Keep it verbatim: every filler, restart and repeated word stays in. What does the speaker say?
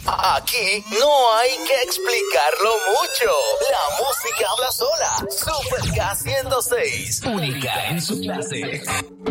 Aquí no hay que explicarlo mucho. La música habla sola. Super K ciento seis, única en su clase.